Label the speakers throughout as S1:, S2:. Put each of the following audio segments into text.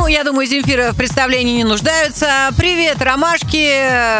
S1: я думаю, Земфира в представлении не нуждаются. Привет, ромашки,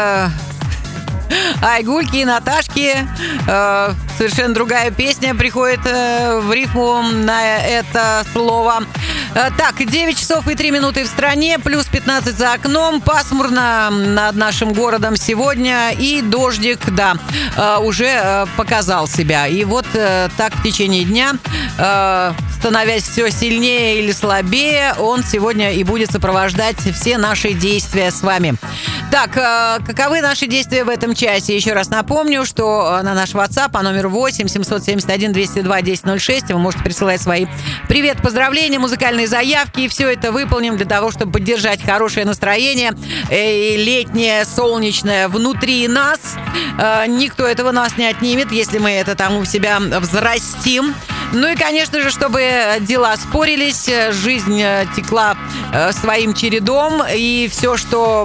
S1: Айгульки и Наташки. Совершенно другая песня приходит в рифму на это слово. Так, 9 часов и 3 минуты в стране, плюс 15 за окном, пасмурно над нашим городом сегодня, и дождик, да, уже показал себя. И вот так в течение дня, становясь все сильнее или слабее, он сегодня и будет сопровождать все наши действия с вами. Так, каковы наши действия в этом часе? Еще раз напомню, что на наш WhatsApp по номеру 8 771 202 1006 вы можете присылать свои привет, поздравления, музыкальные заявки, и все это выполним для того, чтобы поддержать хорошее настроение, летнее, солнечное внутри нас. Никто этого нас не отнимет, если мы это там у себя взрастим. Ну и, конечно же, чтобы дела спорились, жизнь текла своим чередом, и все, что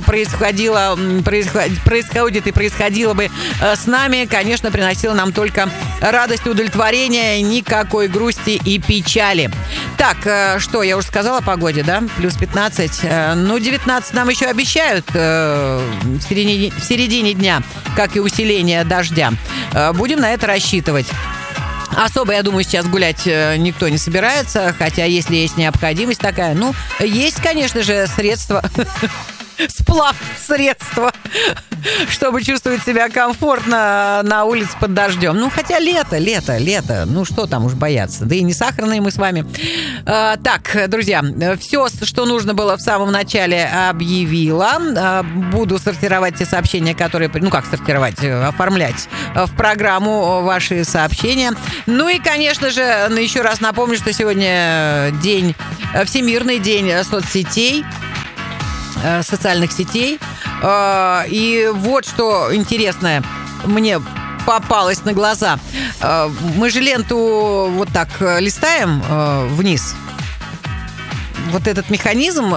S1: происходит и происходило бы с нами, конечно, приносило нам только радость, удовлетворение, никакой грусти и печали. Так, что, я уже сказала о погоде, да? Плюс 15. Ну, 19 нам еще обещают в середине дня, как и усиление дождя. Будем на это рассчитывать. Особо, я думаю, сейчас гулять никто не собирается, хотя если есть необходимость такая, ну, есть, конечно же, средства, средства, чтобы чувствовать себя комфортно на улице под дождем. Ну, хотя лето, ну, что там уж бояться, да и не сахарные мы с вами. Так, друзья, все, что нужно было в самом начале, объявила. Буду сортировать те сообщения, которые... Ну, как сортировать? Оформлять в программу ваши сообщения. Ну и, конечно же, еще раз напомню, что сегодня Всемирный день соцсетей, социальных сетей. И вот что интересное мне попалось на глаза. Мы же ленту вот так листаем вниз. Вот этот механизм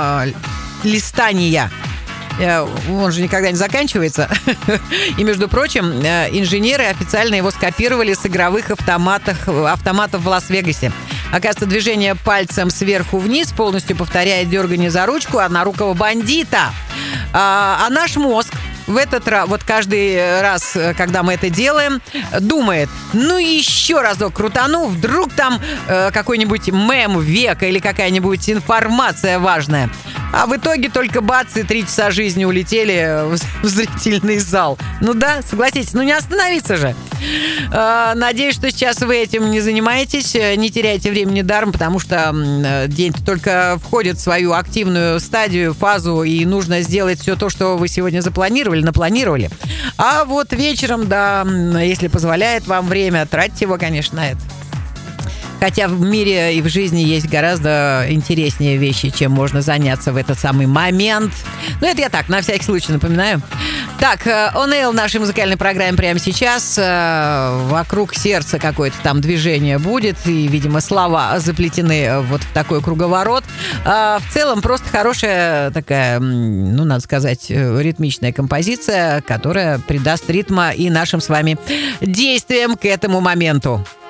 S1: листания, он же никогда не заканчивается. И, между прочим, инженеры официально его скопировали с игровых автоматов в Лас-Вегасе. Оказывается, движение пальцем сверху вниз полностью повторяет дергание за ручку однорукого бандита. А наш мозг в этот раз, вот каждый раз, когда мы это делаем, думает, ну еще разок крутану, вдруг там какой-нибудь мем века или какая-нибудь информация важная. А в итоге только бац, и 3 часа жизни улетели в зрительный зал. Ну да, согласитесь, ну не остановиться же. Надеюсь, что сейчас вы этим не занимаетесь, не теряйте времени даром, потому что день только входит в свою активную стадию, фазу, и нужно сделать все то, что вы сегодня напланировали. А вот вечером, да, если позволяет вам время, тратьте его, конечно, на это. Хотя в мире и в жизни есть гораздо интереснее вещи, чем можно заняться в этот самый момент. Ну, это я так, на всякий случай напоминаю. Так, On Air в нашей музыкальной программе прямо сейчас. Вокруг сердца какое-то там движение будет. И, видимо, слова заплетены вот в такой круговорот. В целом, просто хорошая такая, ну, надо сказать, ритмичная композиция, которая придаст ритма и нашим с вами действиям к этому моменту.